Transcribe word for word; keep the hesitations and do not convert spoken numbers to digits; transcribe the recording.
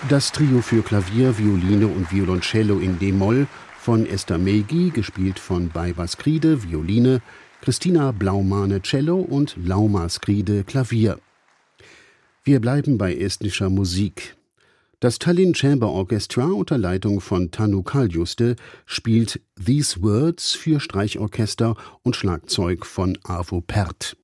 Das Trio für Klavier, Violine und Violoncello in d-Moll von Esther Meigi, gespielt von Baiba Skride, Violine, Christina Blaumane, Cello und Lauma Skride, Klavier. Wir bleiben bei estnischer Musik. Das Tallinn Chamber Orchestra unter Leitung von Tanu Kaljuste spielt These Words für Streichorchester und Schlagzeug von Arvo Pärt.